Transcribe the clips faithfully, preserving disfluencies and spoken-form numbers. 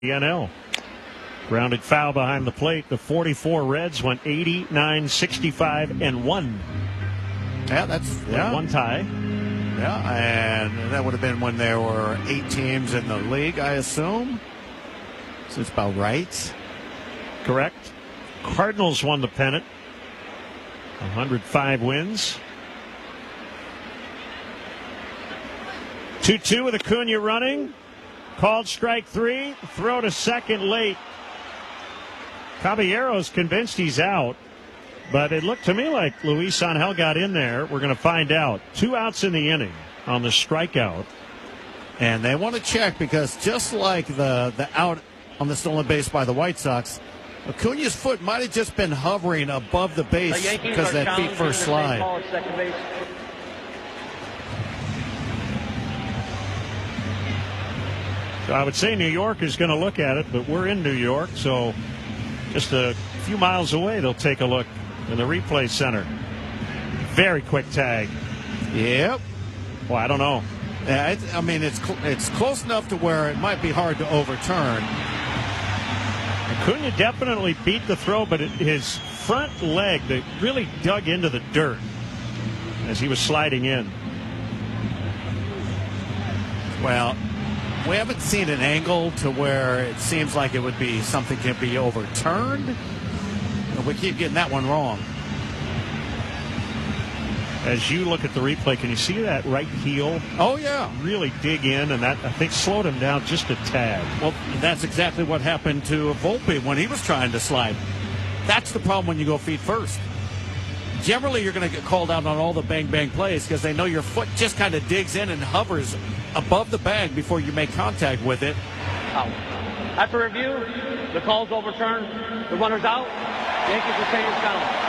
the N L. Grounded foul behind the plate. The forty-four Reds went eighty-nine, sixty-five, and one. Yeah, that's yeah. one tie. Yeah, and that would have been when there were eight teams in the league, I assume. So it's about right. Correct. Cardinals won the pennant. one hundred five wins. two two with Acuna running. Called strike three. Throw to second late. Caballero's convinced he's out. But it looked to me like Luis Angel got in there. We're going to find out. Two outs in the inning on the strikeout. And they want to check because just like the, the out on the stolen base by the White Sox, Acuna's foot might have just been hovering above the base the because that feet first slide. So I would say New York is going to look at it, but we're in New York, so just a few miles away they'll take a look in the replay center. Very quick tag. Yep. Well, I don't know. Yeah, it, I mean, it's cl- it's close enough to where it might be hard to overturn. Acuna definitely beat the throw, but it, his front leg that really dug into the dirt as he was sliding in. Well, we haven't seen an angle to where it seems like it would be something can be overturned. We keep getting that one wrong. As you look at the replay, can you see that right heel? Oh, yeah. Really dig in, and that, I think, slowed him down just a tad. Well, that's exactly what happened to Volpe when he was trying to slide. That's the problem when you go feet first. Generally, you're going to get called out on all the bang-bang plays because they know your foot just kind of digs in and hovers above the bag before you make contact with it. Out. After review, the call's overturned. The runner's out. Yankees retain his count.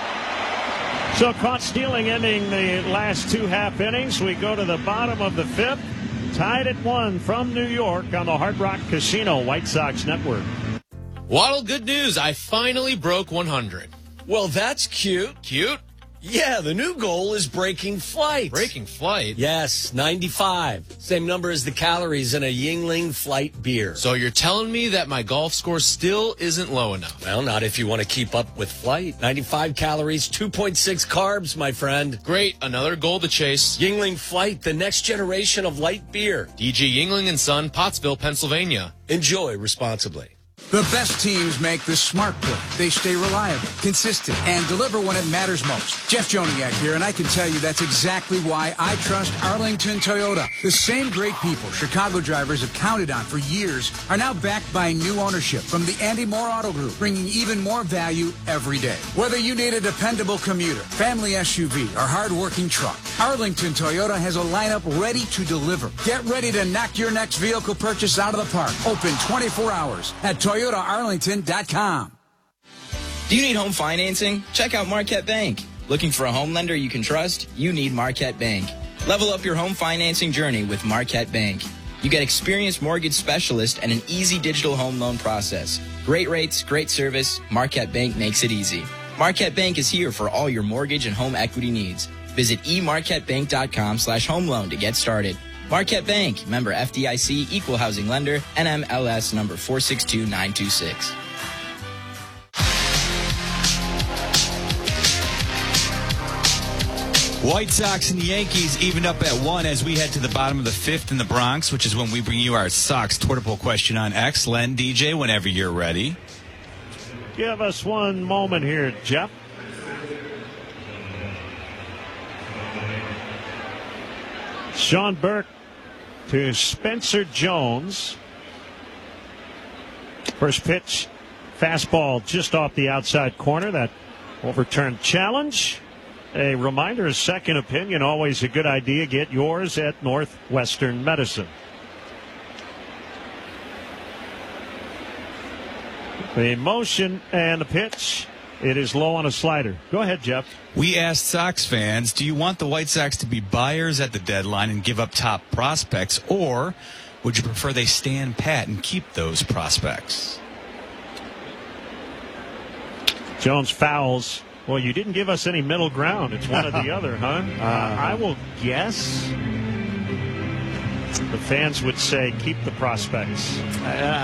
So caught stealing ending the last two half innings. We go to the bottom of the fifth. Tied at one from New York on the Hard Rock Casino White Sox Network. Waddle, good news. I finally broke one hundred. Well, that's cute. Cute? Yeah, the new goal is breaking flight. Breaking flight? Yes, ninety-five. Same number as the calories in a Yingling Flight beer. So you're telling me that my golf score still isn't low enough? Well, not if you want to keep up with flight. ninety-five calories, two point six carbs, my friend. Great, another goal to chase. Yingling Flight, the next generation of light beer. D G Yingling and Son, Pottsville, Pennsylvania. Enjoy responsibly. The best teams make the smart play. They stay reliable, consistent, and deliver when it matters most. Jeff Joniak here, and I can tell you that's exactly why I trust Arlington Toyota. The same great people Chicago drivers have counted on for years are now backed by new ownership from the Andy Moore Auto Group, bringing even more value every day. Whether you need a dependable commuter, family S U V, or hard-working truck, Arlington Toyota has a lineup ready to deliver. Get ready to knock your next vehicle purchase out of the park. Open twenty-four hours at Toyota Arlington dot com. Do you need home financing? Check out Marquette Bank. Looking for a home lender you can trust? You need Marquette Bank. Level up your home financing journey with Marquette Bank. You get experienced mortgage specialists and an easy digital home loan process. Great rates, great service. Marquette Bank makes it easy. Marquette Bank is here for all your mortgage and home equity needs. Visit e marquette bank dot com slash home loan to get started. Marquette Bank, member F D I C, equal housing lender, N M L S number four six two nine two six. White Sox and the Yankees evened up at one as we head to the bottom of the fifth in the Bronx, which is when we bring you our Sox Twitter poll question on X. Len, D J, whenever you're ready. Give us one moment here, Jeff. Sean Burke to Spencer Jones. First pitch, fastball just off the outside corner. That overturned challenge. A reminder, a second opinion, always a good idea. Get yours at Northwestern Medicine. The motion and the pitch. It is low on a slider. Go ahead, Jeff. We asked Sox fans, do you want the White Sox to be buyers at the deadline and give up top prospects, or would you prefer they stand pat and keep those prospects? Jones fouls. Well, you didn't give us any middle ground. It's one or the other, huh? Uh, I will guess the fans would say keep the prospects. Uh,